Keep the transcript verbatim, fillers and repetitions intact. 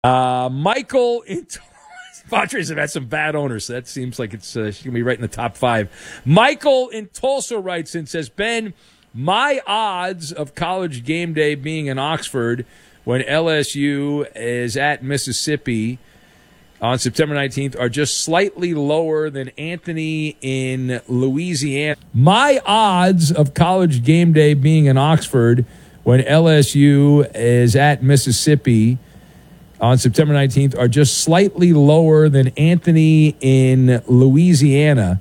Uh, Michael in Padres have had some bad owners. So that seems like it's uh, she's going to be right in the top five. Michael in Tulsa writes and says, Ben, my odds of college game day being in Oxford when L S U is at Mississippi on September nineteenth are just slightly lower than Anthony in Louisiana. My odds of college game day being in Oxford when L S U is at Mississippi on September nineteenth are just slightly lower than Anthony in Louisiana.